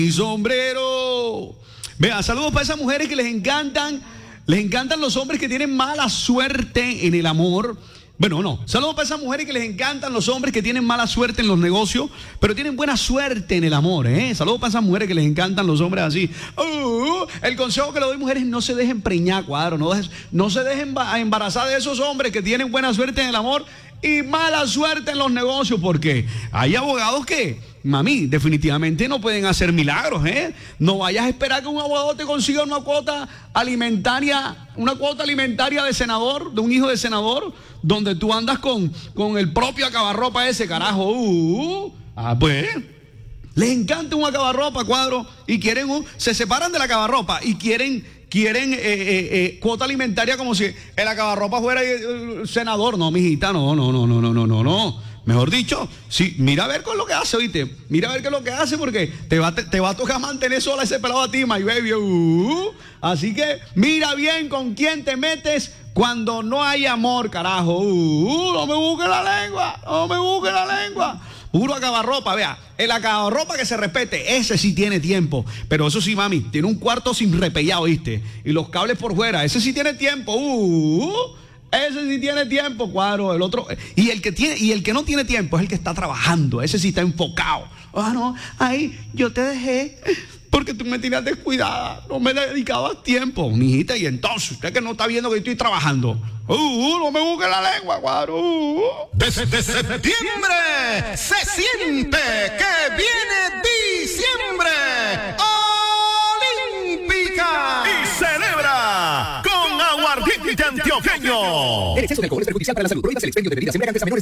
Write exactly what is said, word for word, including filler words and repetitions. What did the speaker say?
Mi sombrero. Vea, saludos para esas mujeres que les encantan, les encantan los hombres que tienen mala suerte en el amor. Bueno, no, saludos para esas mujeres que les encantan los hombres que tienen mala suerte en los negocios, pero tienen buena suerte en el amor, ¿eh? Saludos para esas mujeres que les encantan los hombres así. Uh, el consejo que le doy, mujeres, no se dejen preñar, cuadro, no, no se dejen embarazar de esos hombres que tienen buena suerte en el amor y mala suerte en los negocios, porque hay abogados que, mami, definitivamente no pueden hacer milagros, ¿eh? No vayas a esperar que un abogado te consiga una cuota alimentaria, una cuota alimentaria de senador, de un hijo de senador, donde tú andas con, con el propio acabarropa ese, carajo. Uh, ah, pues, les encanta un acabarropa, cuadro, y quieren un, se separan de la acabarropa y quieren... Quieren eh, eh, eh, cuota alimentaria como si el acabarropa fuera eh, senador. No, mijita, no, no, no, no, no, no, no, no. Mejor dicho, sí, mira a ver con lo que hace, oíste. Mira a ver qué es lo que hace, porque te va, te, te va a tocar mantener sola ese pelado a ti, my baby. Uh, así que mira bien con quién te metes cuando no hay amor, carajo. Uh, no me busques la lengua, no me busques la lengua. Puro acabarropa, vea, el acabarropa que se respete, ese sí tiene tiempo. Pero eso sí, mami, tiene un cuarto sin repellado, ¿viste? Y los cables por fuera, ese sí tiene tiempo. Uh, ese sí tiene tiempo, cuadro. El otro, y el que tiene, y el que no tiene tiempo es el que está trabajando, ese sí está enfocado. Ah, no, ay, yo te dejé porque tú me tenías descuidada, no me dedicabas tiempo, mijita, y entonces, usted que no está viendo que yo estoy trabajando. Uh, uh, no me busque la lengua, cuadro. Uh, uh. Desde septiembre se siente que viene diciembre. Olímpica. Y celebra con aguardiente antioqueño. El exceso de alcohol es perjudicial para la salud. Prohíbas el expendio de bebidas embriagantes a menores de